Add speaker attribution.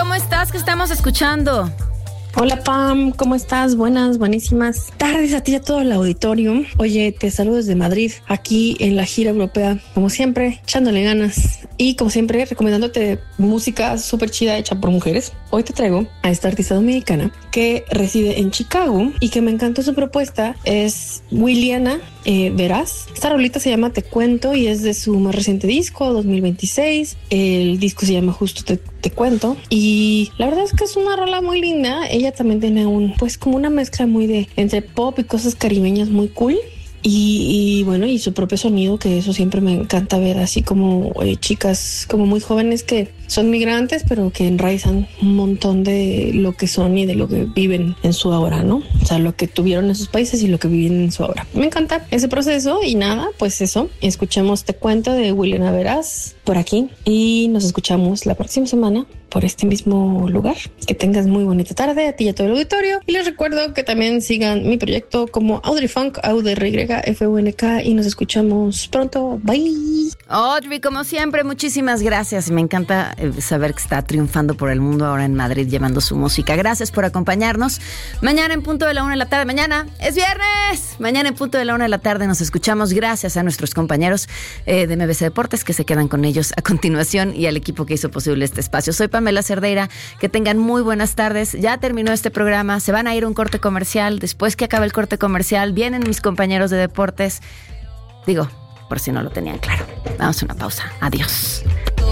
Speaker 1: ¿cómo estás? ¿Qué estamos escuchando?
Speaker 2: Hola Pam, ¿cómo estás? Buenísimas tardes a ti y a todo el auditorio. Oye, te saludo desde Madrid, aquí en la gira europea, como siempre, echándole ganas y como siempre recomendándote música súper chida hecha por mujeres. Hoy te traigo a esta artista dominicana que reside en Chicago y que me encantó su propuesta. Es Williana Veraz. Esta rolita se llama Te Cuento y es de su más reciente disco, 2026. El disco se llama justo Te Cuento y la verdad es que es una rola muy linda. Ella también tiene pues como una mezcla muy de entre pop y cosas caribeñas muy cool. Y bueno, y su propio sonido, que eso siempre me encanta ver, así como chicas como muy jóvenes que son migrantes, pero que enraizan un montón de lo que son y de lo que viven en su ahora, ¿no? O sea, lo que tuvieron en sus países y lo que viven en su ahora. Me encanta ese proceso y nada, pues eso. Escuchemos Te Cuento de Williana Veraz por aquí y nos escuchamos la próxima semana por este mismo lugar. Que tengas muy bonita tarde a ti y a todo el auditorio. Y les recuerdo que también sigan mi proyecto como Audrey Funk, AudreyFunk, y nos escuchamos pronto. Bye.
Speaker 1: Audrey, como siempre, muchísimas gracias. Me encanta saber que está triunfando por el mundo ahora en Madrid llevando su música. Gracias por acompañarnos. Mañana en punto de la 1 de la tarde. Mañana es viernes. Mañana en punto de la 1 de la tarde nos escuchamos. Gracias a nuestros compañeros de MBC Deportes que se quedan con ellos a continuación y al equipo que hizo posible este espacio. Soy Pamela Cerdeira. Que tengan muy buenas tardes. Ya terminó este programa. Se van a ir a un corte comercial. Después que acabe el corte comercial, vienen mis compañeros de deportes. Digo, por si no lo tenían claro. Vamos a una pausa. Adiós.